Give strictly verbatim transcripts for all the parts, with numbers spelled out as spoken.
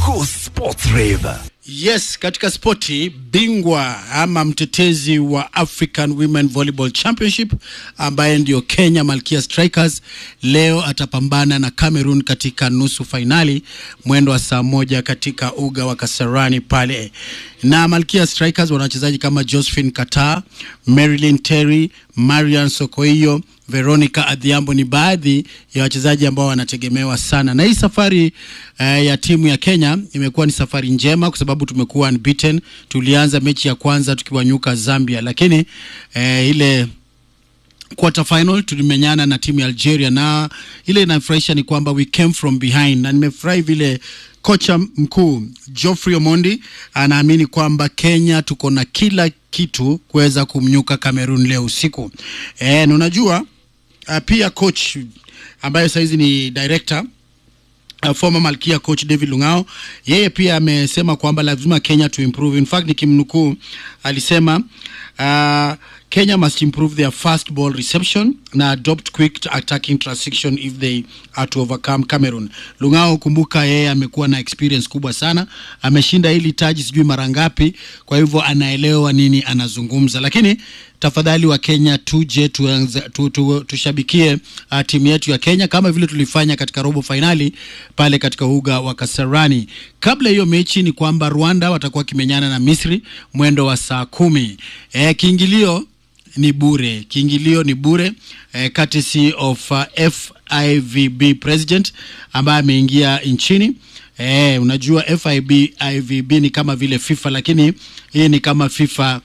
Cool Sports Rave. Yes, katika spoti, bingwa ama mtetezi wa African Women Volleyball Championship ambaye ndio Kenya Malkia Strikers leo atapambana na Cameroon katika nusu finali mwendo wa saa moja katika uga wa Kasarani pale. Na Malkia Strikers wana wachezaji kama Josephine Kata, Marilyn Terry, Marian Sokoio, Veronica Adhiambo ni baadhi ya wachezaji ambao wanategemewa sana. Na hii safari uh, ya timu ya Kenya imekuwa ni safari njema kwa sababu tumekuwa unbeaten. Tulianza mechi ya kwanza tukiwanyuka Zambia, lakini uh, ile quarter final tulimenyana na timu ya Algeria, na ile inafurahisha ni kwamba we came from behind, na nimefurahi vile kocha mkuu Geoffrey Omondi anaamini kwamba Kenya tuko na kila kitu kuweza kumnyuka Cameroon leo usiku. Eh, na unajua uh, pia coach ambaye saizi ni director Uh, former Malkia coach David Lungao, yeye pia amesema kwamba lazima Kenya to improve. In fact nikimnukuu alisema uh, Kenya must improve their fast ball reception na adopt quick attacking transition if they are to overcome Cameroon. Lungao, kumbuka yeye amekuwa na experience kubwa sana, ameshinda hili taji sijui mara ngapi, kwa hivyo anaelewa nini anazungumza. Lakini tafadhali wa Kenya tuje tuanze tu, tu, tushabikie uh, timu yetu ya Kenya kama vile tulifanya katika robo finali pale katika uga wa Kasarani. Kabla hiyo mechi ni kwamba Rwanda watakuwa kimenyana na Misri mwendo wa saa kumi. Eh, kiingilio ni bure. Kiingilio ni bure, eh, courtesy of uh, F I V B president ambaye ameingia nchini. Eh, unajua F I V B ni kama vile FIFA, lakini hii ni kama FIFA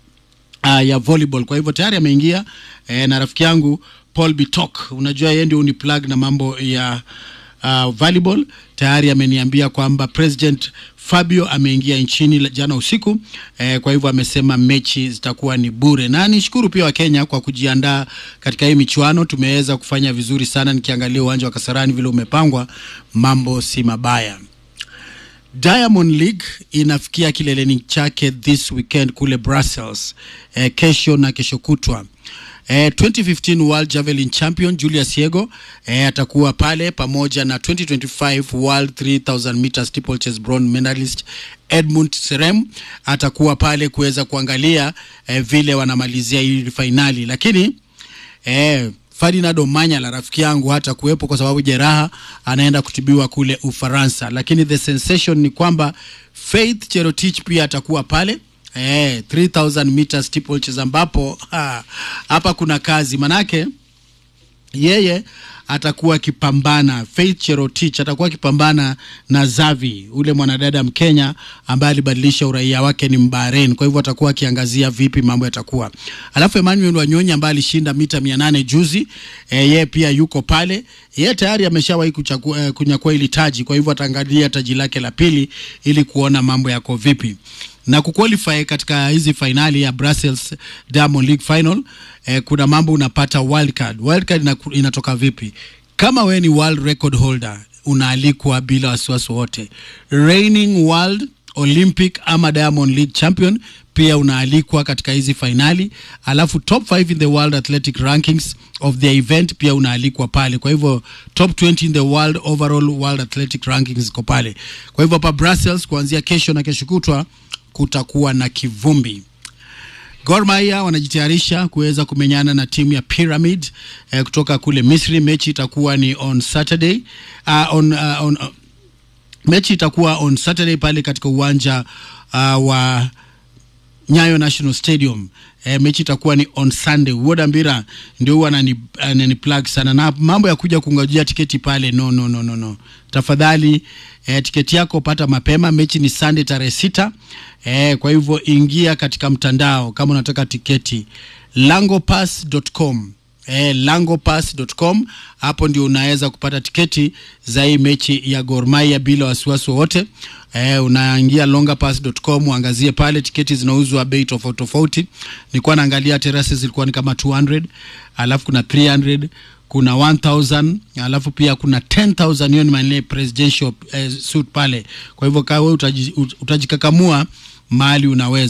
Uh, ya volleyball. Kwa hivyo tayari ameingia eh, na rafiki yangu Paul Bitok, unajua yeye ndio uniplug na mambo ya uh, volleyball, tayari ameniambia kwamba President Fabio ameingia nchini jana usiku. Eh, kwa hivyo amesema mechi zitakuwa ni bure. Na nishukuru pia wa Kenya kwa kujiandaa katika hii michuano. Tumeweza kufanya vizuri sana, nikiangalia uwanja wa Kasarani vile umepangwa, mambo si mabaya. Diamond League inafikia kileleni chake this weekend kule Brussels, eh, kesho na kesho kutwa. Eh, twenty fifteen World Javelin Champion Julius Yego eh, atakuwa pale pamoja na twenty twenty-five World three thousand meter steeplechase bronze medalist Edmund Serem atakuwa pale kuweza kuangalia eh, vile wanamalizia hii finali. Lakini eh Ferdinand Omanyala rafiki yangu hata kuwepo kwa sababu jeraha, anaenda kutibiwa kule Ufaransa. Lakini the sensation ni kwamba Faith Cherotich pia atakuwa pale eh three thousand meters steeplechase, ambapo ha, hapa kuna kazi, manake yeye atakuwa kipambana, Faith Cherotich atakuwa kipambana na Zavi, ule mwanadada Mkenya ambaye alibadilisha uraia wake ni Mbahrain. Kwa hivyo atakuwa akiangazia vipi mambo yatakuwa. Alafu Emmanuel Wanyonyi ambaye alishinda mita mia nane juzi, e, yeye pia yuko pale. Yeye tayari ameshawahi kuchukua kunyakua ile taji, kwa hivyo ataangalia taji lake la pili ili kuona mambo yako vipi. Na kuqualify katika hizi finali ya Brussels Diamond League final, eh, kuna mambo unapata wild card. Wild card inatoka vipi? Kama we ni world record holder, unaalikwa bila wasiwasi wote. Reigning world, Olympic ama Diamond League champion pia unaalikwa katika hizi finali. Alafu top five in the world athletic rankings of the event pia unaalikwa pale. Kwa hivyo top twenty in the world overall world athletic rankings iko pale. Kwa hivyo hapa Brussels kuanzia kesho na kesho kutwa kutakuwa na kivumbi. Gor Mahia wanajitayarisha kuweza kumenyana na timu ya Pyramid eh, kutoka kule Misri. Mechi itakuwa ni on Saturday uh, on, uh, on uh, mechi itakuwa on Saturday pale katika uwanja uh, wa Nyayo National Stadium. E, mechi itakuwa ni on Sunday. Woda Mbira ndio huwa anani, anani plug sana na mambo ya kuja kungojea tiketi pale. No no no no no. Tafadhali e, tiketi yako pata mapema. Mechi ni Sunday tarehe sita. E, kwa hivyo ingia katika mtandao kama unataka tiketi langopass dot com. Eh, langopass dot com, hapo ndio unaweza kupata tiketi za hii mechi ya Gor Mahia bila wasiwasi wote. Eh, unaingia longopass dot com uangazie pale, tiketi zinauzwa bei tofauti tofauti. Nilikuwa naangalia terraces zilikuwa ni kama two hundred, alafu kuna three hundred, kuna one thousand, alafu pia kuna ten thousand hiyo ni manene presidential eh, suit pale. Kwa hivyo kawe utajikakamua mahali unaweza.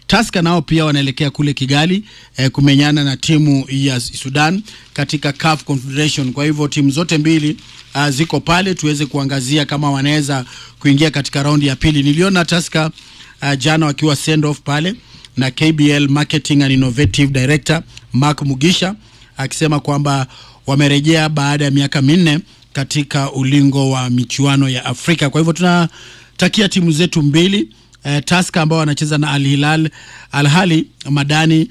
Tusker nao pia wanaelekea kule Kigali eh, kumenyana na timu ya Sudan katika C A F Confederation. Kwa hivyo timu zote mbili uh, ziko pale tuweze kuangazia kama wanaweza kuingia katika raundi ya pili. Niliona Tusker uh, jana wakiwa send off pale na K B L Marketing and Innovative Director Mark Mugisha akisema kwamba wamerejea baada ya miaka minne katika ulingo wa michuano ya Afrika. Kwa hivyo tunatakia timu zetu mbili Uh, Tusker ambao wanacheza na Al Hilal Al Ahly Madani